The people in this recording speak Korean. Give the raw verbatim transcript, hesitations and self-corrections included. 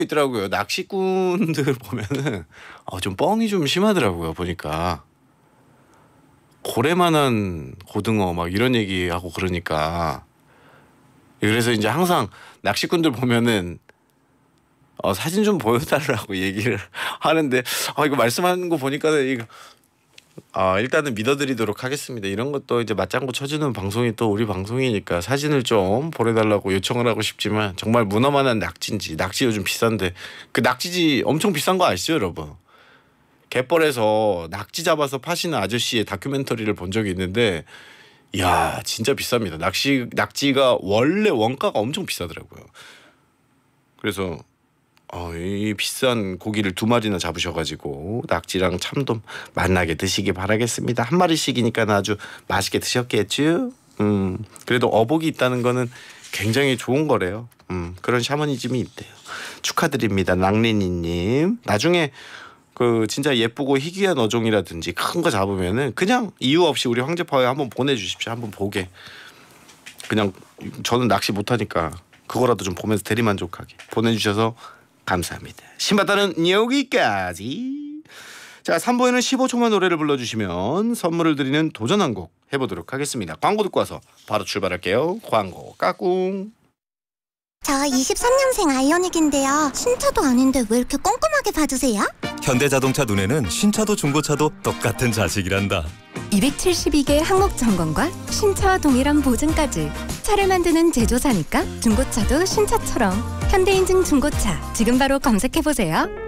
있더라고요. 낚시꾼들 보면은 어, 좀 뻥이 좀 심하더라고요. 보니까 고래만한 고등어 막 이런 얘기하고 그러니까 그래서 이제 항상 낚시꾼들 보면은 어, 사진 좀 보여달라고 얘기를 하는데 아 이거 말씀하는 거 보니까 이거 아 일단은 믿어드리도록 하겠습니다. 이런 것도 이제 맞장구 쳐주는 방송이 또 우리 방송이니까 사진을 좀 보내달라고 요청을 하고 싶지만 정말 문어만한 낙지인지 낙지 요즘 비싼데 그 낙지지 엄청 비싼 거 아시죠 여러분? 갯벌에서 낙지 잡아서 파시는 아저씨의 다큐멘터리를 본 적이 있는데 이야 진짜 비쌉니다. 낚시 낙지가 원래 원가가 엄청 비싸더라고요. 그래서 어, 이 비싼 고기를 두 마리나 잡으셔가지고 낙지랑 참돔 만나게 드시기 바라겠습니다. 한 마리씩이니까 아주 맛있게 드셨겠죠? 음, 그래도 어복이 있다는 거는 굉장히 좋은 거래요. 음, 그런 샤머니즘이 있대요. 축하드립니다, 랑리니님. 나중에 그 진짜 예쁘고 희귀한 어종이라든지 큰 거 잡으면은 그냥 이유 없이 우리 황제파에 한번 보내주십시오. 한번 보게. 그냥 저는 낚시 못하니까 그거라도 좀 보면서 대리만족하게 보내주셔서 감사합니다. 신바다는 여기까지. 자, 삼 부에는 십오 초만 노래를 불러주시면 선물을 드리는 도전 한 곡 해보도록 하겠습니다. 광고 듣고 와서 바로 출발할게요. 광고 까꿍. 저 이십삼 년생 아이오닉인데요. 신차도 아닌데 왜 이렇게 꼼꼼하게 봐주세요? 현대자동차 눈에는 신차도 중고차도 똑같은 자식이란다. 이백칠십이 개 항목 점검과 신차와 동일한 보증까지. 차를 만드는 제조사니까 중고차도 신차처럼. 현대인증 중고차 지금 바로 검색해보세요.